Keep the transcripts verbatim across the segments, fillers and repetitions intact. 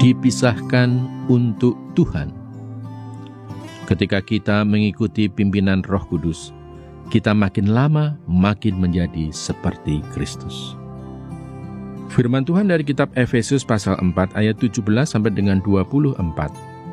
Dipisahkan untuk Tuhan. Ketika kita mengikuti pimpinan Roh Kudus, kita makin lama makin menjadi seperti Kristus. Firman Tuhan dari kitab Efesus pasal empat ayat tujuh belas sampai dengan dua puluh empat.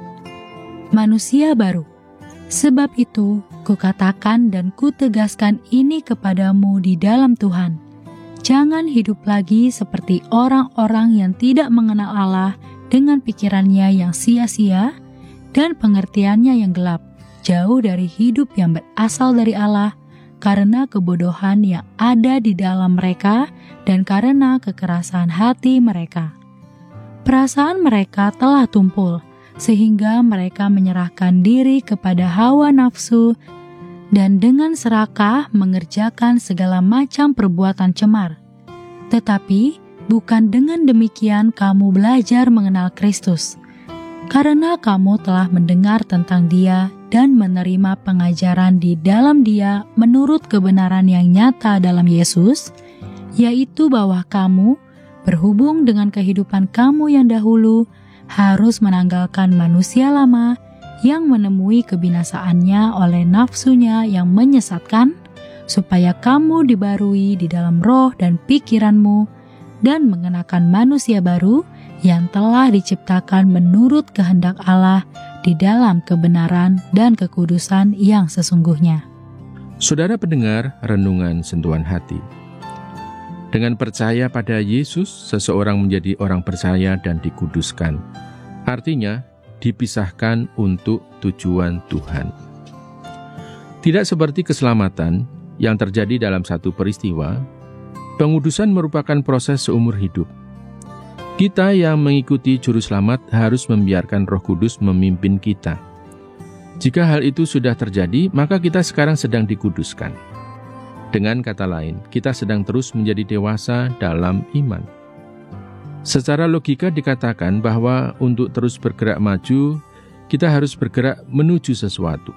Manusia baru. Sebab itu, kukatakan dan kutegaskan ini kepadamu di dalam Tuhan. Jangan hidup lagi seperti orang-orang yang tidak mengenal Allah dengan pikirannya yang sia-sia dan pengertiannya yang gelap, jauh dari hidup yang berasal dari Allah, karena kebodohan yang ada di dalam mereka dan karena kekerasan hati mereka. Perasaan mereka telah tumpul, sehingga mereka menyerahkan diri kepada hawa nafsu dan dengan serakah mengerjakan segala macam perbuatan cemar. Tetapi bukan dengan demikian kamu belajar mengenal Kristus, karena kamu telah mendengar tentang Dia dan menerima pengajaran di dalam Dia menurut kebenaran yang nyata dalam Yesus, yaitu bahwa kamu, berhubung dengan kehidupan kamu yang dahulu, harus menanggalkan manusia lama yang menemui kebinasaannya oleh nafsunya yang menyesatkan, supaya kamu dibarui di dalam roh dan pikiranmu, dan mengenakan manusia baru yang telah diciptakan menurut kehendak Allah di dalam kebenaran dan kekudusan yang sesungguhnya. Saudara pendengar renungan sentuhan hati. Dengan percaya pada Yesus, seseorang menjadi orang percaya dan dikuduskan. Artinya, dipisahkan untuk tujuan Tuhan. Tidak seperti keselamatan yang terjadi dalam satu peristiwa, pengudusan merupakan proses seumur hidup. Kita yang mengikuti juru selamat harus membiarkan Roh Kudus memimpin kita. Jika hal itu sudah terjadi, maka kita sekarang sedang dikuduskan. Dengan kata lain, kita sedang terus menjadi dewasa dalam iman. Secara logika dikatakan bahwa untuk terus bergerak maju, kita harus bergerak menuju sesuatu.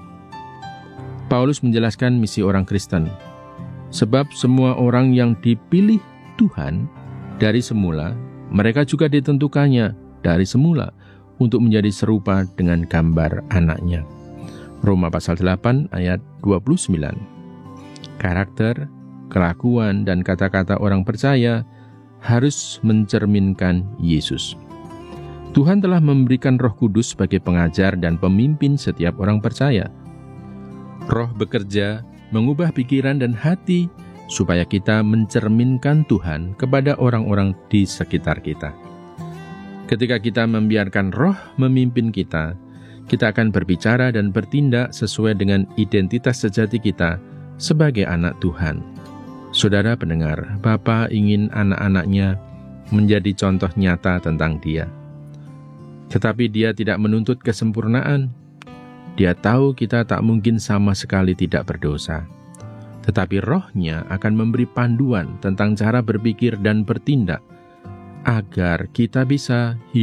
Paulus menjelaskan misi orang Kristen. Sebab semua orang yang dipilih Tuhan dari semula, mereka juga ditentukannya dari semula untuk menjadi serupa dengan gambar anaknya. Roma pasal delapan ayat dua puluh sembilan. Karakter, kelakuan, dan kata-kata orang percaya harus mencerminkan Yesus. Tuhan telah memberikan Roh Kudus sebagai pengajar dan pemimpin setiap orang percaya. Roh bekerja mengubah pikiran dan hati supaya kita mencerminkan Tuhan kepada orang-orang di sekitar kita. Ketika kita membiarkan Roh memimpin kita, kita akan berbicara dan bertindak sesuai dengan identitas sejati kita sebagai anak Tuhan. Saudara pendengar, Bapa ingin anak-anaknya menjadi contoh nyata tentang Dia. Tetapi Dia tidak menuntut kesempurnaan. Dia tahu kita tak mungkin sama sekali tidak berdosa. Tetapi Roh-Nya akan memberi panduan tentang cara berpikir dan bertindak, agar kita bisa hidup